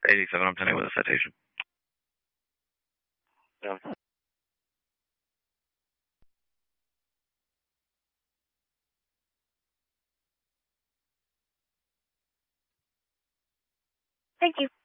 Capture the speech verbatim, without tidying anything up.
eighty-seven, I'm pending with a citation. Yeah. Thank you.